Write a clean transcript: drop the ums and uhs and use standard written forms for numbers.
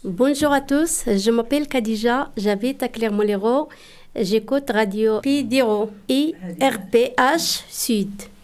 Bonjour à tous, je m'appelle Khadija, j'habite à Clermont-Lérault, j'écoute Radio Pidiro et RPH Sud.